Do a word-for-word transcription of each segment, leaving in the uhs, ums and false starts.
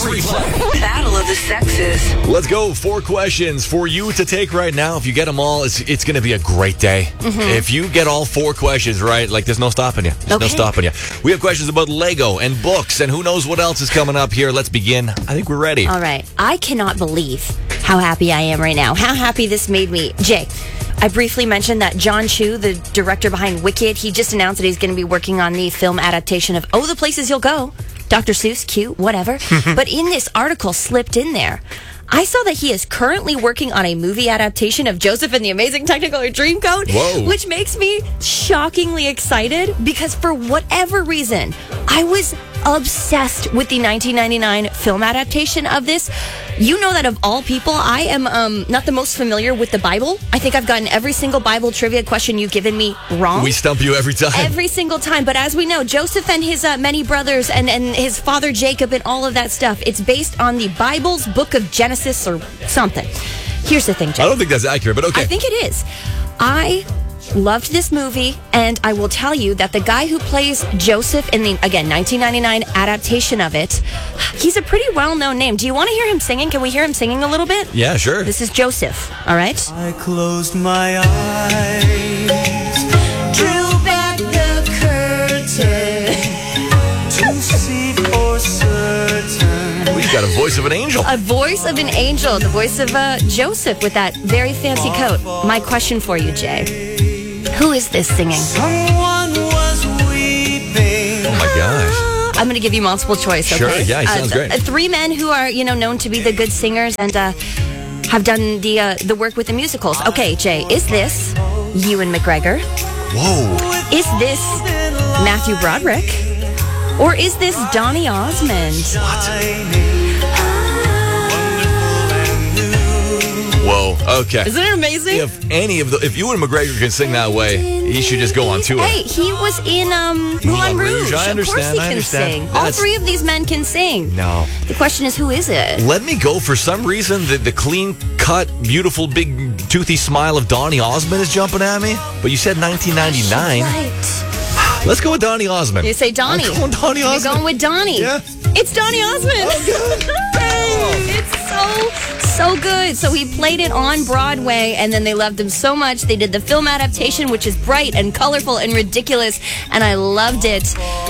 Free play. Battle of the Sexes. Let's go. Four questions for you to take right now. If you get them all, it's, it's going to be a great day. Mm-hmm. If you get all four questions right, like there's no stopping you. There's okay. no stopping you. We have questions about Lego and books and who knows what else is coming up here. Let's begin. I think we're ready. All right. I cannot believe how happy I am right now. How happy this made me. Jay, I briefly mentioned that John Chu, the director behind Wicked, he just announced that he's going to be working on the film adaptation of Oh, the Places You'll Go. Doctor Seuss, cute, whatever. But in this article slipped in there, I saw that he is currently working on a movie adaptation of Joseph and the Amazing Technicolor Dreamcoat, Whoa. which makes me shockingly excited because for whatever reason, I was obsessed with the nineteen ninety-nine film adaptation of this. You know that of all people, I am um, not the most familiar with the Bible. I think I've gotten every single Bible trivia question you've given me wrong. We stump you every time. Every single time. But as we know, Joseph and his uh, many brothers and, and his father Jacob and all of that stuff, it's based on the Bible's book of Genesis or something. Here's the thing, Jay. I don't think that's accurate, but okay. I think it is. I loved this movie, and I will tell you that the guy who plays Joseph in the, again, nineteen ninety-nine adaptation of it, he's a pretty well-known name. Do you want to hear him singing? Can we hear him singing a little bit? Yeah, sure. This is Joseph, all right? I closed my eyes, drew back the curtain to see for certain. We've got a voice of an angel. A voice of an angel, the voice of uh, Joseph with that very fancy coat. My question for you, Jay. Who is this singing? Someone was weeping. Oh my gosh. I'm going to give you multiple choice, okay? Sure, yeah, he sounds uh, great. Uh, three men who are, you know, known to be the good singers and uh, have done the uh, the work with the musicals. Okay, Jay, is this Ewan McGregor? Whoa. Is this Matthew Broderick? Or is this Donny Osmond? Whoa, okay. Isn't it amazing? If any of the, if Ewan McGregor can sing that way, he should just go on tour. Hey, he was in um, Moulin Rouge. I understand, of course he I can understand. sing. All That's- three of these men can sing. No. The question is, who is it? Let me go. For some reason, the, the clean-cut, beautiful, big, toothy smile of Donny Osmond is jumping at me. But you said nineteen ninety-nine. Right. Let's go with Donny Osmond. You say Donny. I'm going Donny Osmond. You're going with Donny. Yeah. It's Donny Osmond. Oh, good. Hey, it's so, so good. So he played it on Broadway, and then they loved him so much. They did the film adaptation, which is bright and colorful and ridiculous, and I loved it.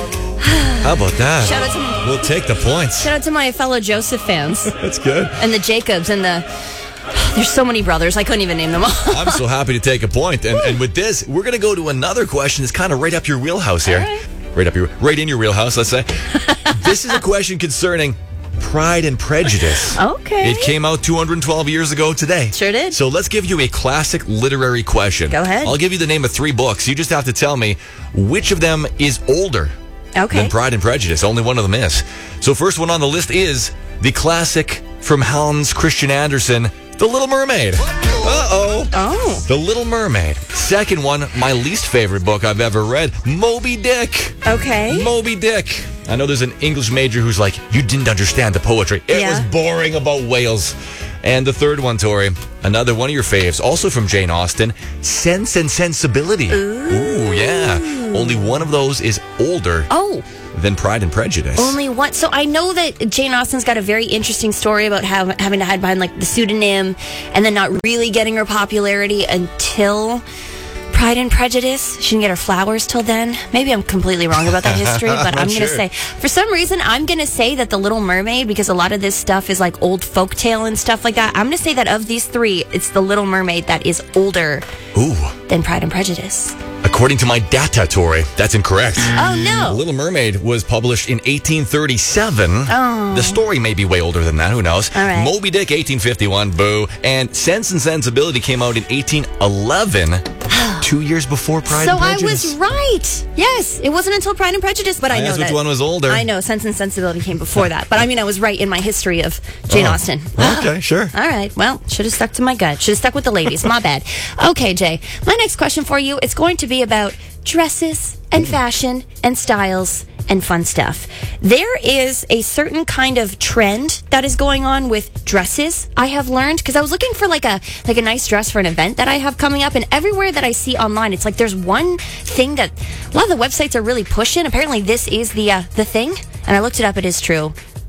How about that? Shout out to We'll take the points. Shout out to my fellow Joseph fans. That's good. And the Jacobs and the... There's so many brothers. I couldn't even name them all. I'm so happy to take a point. And, and with this, we're going to go to another question that's kind of right up your wheelhouse here. Right. Right up your, right in your wheelhouse, let's say. This is a question concerning Pride and Prejudice. Okay. It came out two hundred twelve years ago today. Sure did. So let's give you a classic literary question. Go ahead. I'll give you the name of three books. You just have to tell me which of them is older Okay. than Pride and Prejudice. Only one of them is. So first one on the list is the classic from Hans Christian Andersen, The Little Mermaid. Uh-oh. Oh. The Little Mermaid. Second one, my least favorite book I've ever read, Moby Dick. Okay. Moby Dick. I know there's an English major who's like, you didn't understand the poetry. It Yeah. was boring about whales. And the third one, Tori, another one of your faves, also from Jane Austen, Sense and Sensibility. Ooh, yeah. Only one of those is older Oh. than Pride and Prejudice. Only one. So I know that Jane Austen's got a very interesting story about how, having to hide behind like the pseudonym and then not really getting her popularity until Pride and Prejudice. She didn't get her flowers till then. Maybe I'm completely wrong about that history, but I'm going to Sure. say, for some reason, I'm going to say that The Little Mermaid, because a lot of this stuff is like old folktale and stuff like that. I'm going to say that of these three, it's The Little Mermaid that is older Ooh. than Pride and Prejudice. According to my data, Tori, that's incorrect. Oh, no. Little Mermaid was published in eighteen thirty-seven. Oh. The story may be way older than that. Who knows? All right. Moby Dick, eighteen fifty-one. Boo. And Sense and Sensibility came out in eighteen eleven, two years before Pride So and I Prejudice. was right. Yes, it wasn't until Pride and Prejudice, but I, I know asked that which one was older. I know Sense and Sensibility came before that, but I mean I was right in my history of Jane Oh. Austen. Okay, sure. All right. Well, should have stuck to my gut. Should have stuck with the ladies. My bad. Okay, Jay. My next question for you is going to be about dresses and fashion and styles and fun stuff. There is a certain kind of trend that is going on with dresses, I have learned, because I was looking for like a like a nice dress for an event that I have coming up, and everywhere that I see online, it's like there's one thing that a lot of the websites are really pushing. Apparently this is the uh, the thing, and I looked it up. It is true.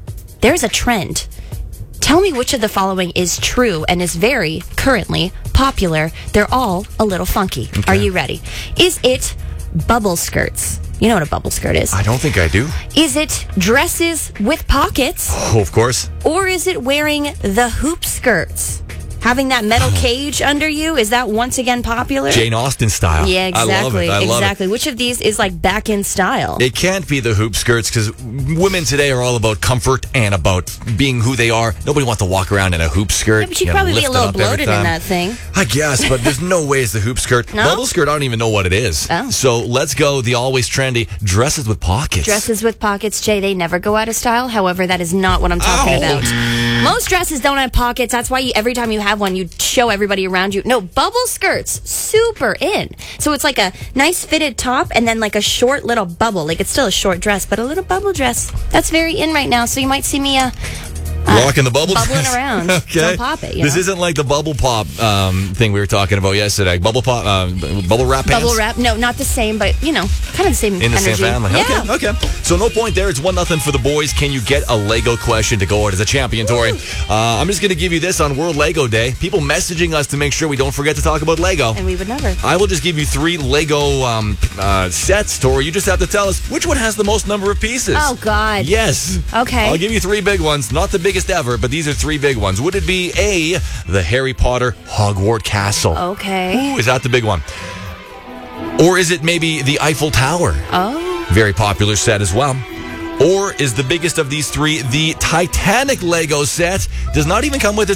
there's a trend. Tell me which of the following is true and is very currently popular. They're all a little funky. Okay. Are you ready? Is it bubble skirts? You know what a bubble skirt is. I don't think I do. Is it dresses with pockets? Oh, of course. Or is it wearing the hoop skirts? Having that metal cage under you, is that once again popular? Jane Austen style. Yeah, exactly. I love it. I love exactly. it. Which of these is like back in style? It can't be the hoop skirts because women today are all about comfort and about being who they are. Nobody wants to walk around in a hoop skirt. Yeah, but you'd you know, probably be lift a it little up every bloated in time. that thing. I guess, but there's no way it's the hoop skirt. No? Bubble skirt, I don't even know what it is. Oh. So let's go the always trendy dresses with pockets. Dresses with pockets, Jay, they never go out of style. However, that is not what I'm talking Ow. about. Most dresses don't have pockets. That's why you, every time you have one, you show everybody around you. No, bubble skirts, super in. So it's like a nice fitted top and then like a short little bubble. Like it's still a short dress, but a little bubble dress. That's very in right now. So you might see me uh, Walking the bubble bubbling dress. around. Okay. Don't pop it. You This know? isn't like the bubble pop um, thing we were talking about yesterday. Bubble pop, uh, bubble wrap pants. Bubble wrap. No, not the same, but you know, kind of the same In the energy. same family. Yeah. Okay, okay. So no point there. It's one nothing for the boys. Can you get a Lego question to go out as a champion, Tori? Uh, I'm just going to give you this on World Lego Day. People messaging us to make sure we don't forget to talk about Lego. And we would never. I will just give you three Lego um, uh, sets, Tori. You just have to tell us which one has the most number of pieces. Oh, God. Yes. Okay. I'll give you three big ones. Not the biggest ever, but these are three big ones. Would it be A, the Harry Potter Hogwarts Castle? Okay. Ooh, is that the big one? Or is it maybe the Eiffel Tower? Oh. Very popular set as well. Or is the biggest of these three the Titanic Lego set? Does not even come with its